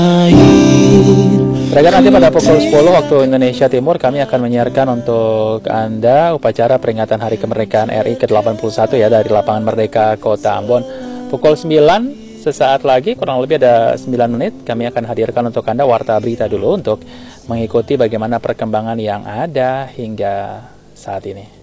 Mereka nanti pada pukul 10 waktu Indonesia Timur kami akan menyiarkan untuk Anda upacara peringatan Hari Kemerdekaan RI ke-81 ya dari Lapangan Merdeka Kota Ambon. Pukul 9 sesaat lagi kurang lebih ada 9 menit kami akan hadirkan untuk Anda warta berita dulu untuk mengikuti bagaimana perkembangan yang ada hingga saat ini.